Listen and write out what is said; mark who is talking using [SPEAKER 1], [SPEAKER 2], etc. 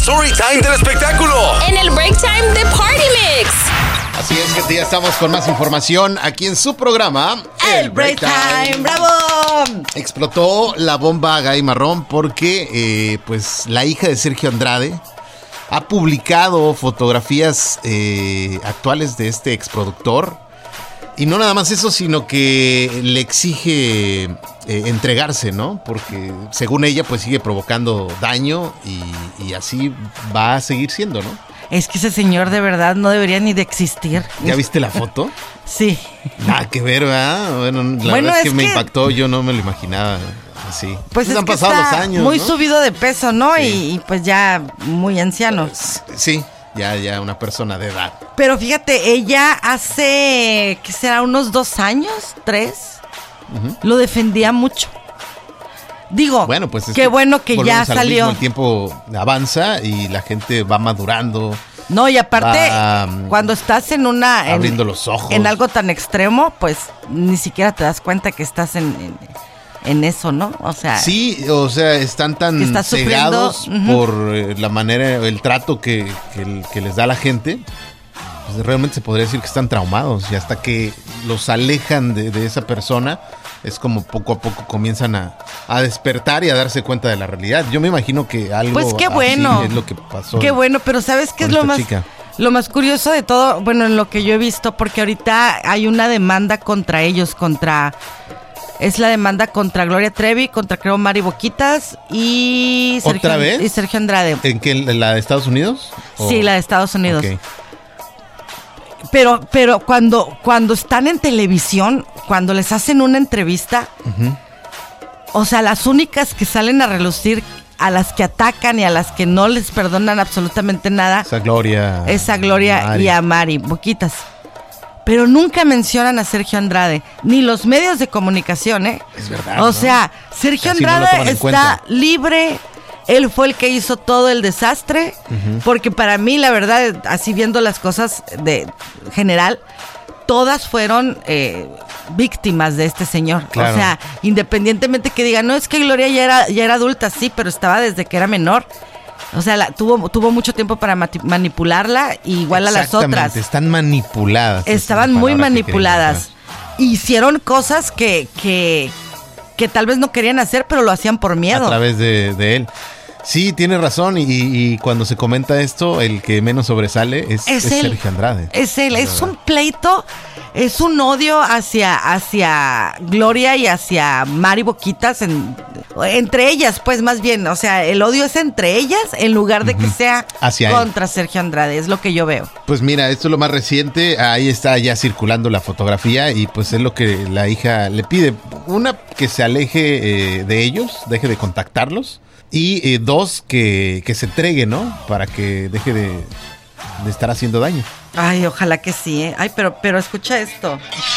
[SPEAKER 1] Storytime del espectáculo.
[SPEAKER 2] En el Break Time de Party Mix.
[SPEAKER 3] Así es, gente, ya estamos con más información aquí en su programa,
[SPEAKER 4] El Break Time. ¡Bravo!
[SPEAKER 3] Explotó la bomba Gay Marrón porque pues la hija de Sergio Andrade ha publicado fotografías actuales de este exproductor. Y no nada más eso, sino que le exige entregarse, ¿no? Porque según ella, pues sigue provocando daño y así va a seguir siendo, ¿no?
[SPEAKER 4] Es que ese señor de verdad no debería ni de existir.
[SPEAKER 3] ¿Ya viste la foto?
[SPEAKER 4] Sí.
[SPEAKER 3] Nada que ver, ¿verdad? Bueno, la verdad es que me impactó, yo no me lo imaginaba así.
[SPEAKER 4] Pues es
[SPEAKER 3] han
[SPEAKER 4] que
[SPEAKER 3] pasado
[SPEAKER 4] está
[SPEAKER 3] los años,
[SPEAKER 4] muy
[SPEAKER 3] ¿no?
[SPEAKER 4] subido de peso, ¿no?
[SPEAKER 3] Sí.
[SPEAKER 4] Y pues ya muy anciano.
[SPEAKER 3] Sí, ya una persona de edad.
[SPEAKER 4] Pero fíjate, ella hace, ¿qué será? Unos 2 años, 3, lo defendía mucho. Digo,
[SPEAKER 3] Bueno, pues
[SPEAKER 4] qué bueno que ya
[SPEAKER 3] volvemos a lo
[SPEAKER 4] salió.
[SPEAKER 3] mismo, el tiempo avanza y la gente va madurando.
[SPEAKER 4] No, y aparte,
[SPEAKER 3] va,
[SPEAKER 4] cuando estás en
[SPEAKER 3] abriendo los ojos.
[SPEAKER 4] En algo tan extremo, pues ni siquiera te das cuenta que estás en eso, ¿no? O sea,
[SPEAKER 3] sí, o sea, están tan cegados por la manera, el trato que les da la gente. Pues realmente se podría decir que están traumados y hasta que los alejan de esa persona es como poco a poco comienzan a despertar y a darse cuenta de la realidad. Yo me imagino que algo
[SPEAKER 4] pues qué bueno,
[SPEAKER 3] así es lo que pasó.
[SPEAKER 4] Qué bueno, pero ¿sabes qué es lo más curioso de todo? Bueno, en lo que yo he visto, porque ahorita hay una demanda contra ellos, es la demanda contra Gloria Trevi, contra creo Mari Boquitas y Sergio,
[SPEAKER 3] ¿otra vez?
[SPEAKER 4] Y Sergio Andrade.
[SPEAKER 3] ¿En qué? ¿La de Estados Unidos?
[SPEAKER 4] Sí, la de Estados Unidos.
[SPEAKER 3] Okay.
[SPEAKER 4] Pero cuando están en televisión, cuando les hacen una entrevista, o sea, las únicas que salen a relucir, a las que atacan y a las que no les perdonan absolutamente nada,
[SPEAKER 3] Esa Gloria
[SPEAKER 4] Mari. Y a Mari Boquitas. Pero nunca mencionan a Sergio Andrade, ni los medios de comunicación, ¿eh?
[SPEAKER 3] Es verdad.
[SPEAKER 4] O sea, Sergio
[SPEAKER 3] casi
[SPEAKER 4] Andrade
[SPEAKER 3] no lo
[SPEAKER 4] está libre. Él fue el que hizo todo el desastre, porque para mí, la verdad, así viendo las cosas de general, todas fueron víctimas de este señor.
[SPEAKER 3] Claro.
[SPEAKER 4] O sea, independientemente que digan, no, es que Gloria ya era adulta, sí, pero estaba desde que era menor. O sea, tuvo mucho tiempo para manipularla, igual a las otras.
[SPEAKER 3] Están manipuladas.
[SPEAKER 4] Estaban muy manipuladas. Hicieron cosas que tal vez no querían hacer, pero lo hacían por miedo.
[SPEAKER 3] A través de él. Sí, tiene razón. Y cuando se comenta esto, el que menos sobresale es Sergio Andrade.
[SPEAKER 4] Es él. Es un pleito, es un odio hacia Gloria y hacia Mari Boquitas. Entre ellas, pues más bien. O sea, el odio es entre ellas en lugar de que sea
[SPEAKER 3] hacia
[SPEAKER 4] contra
[SPEAKER 3] él.
[SPEAKER 4] Sergio Andrade. Es lo que yo veo.
[SPEAKER 3] Pues mira, esto es lo más reciente. Ahí está ya circulando la fotografía y pues es lo que la hija le pide. Una, que se aleje de ellos, deje de contactarlos. Y 2, que se entregue, ¿no? Para que deje de estar haciendo daño.
[SPEAKER 4] Ay, ojalá que sí, ¿eh? Ay, pero escucha esto.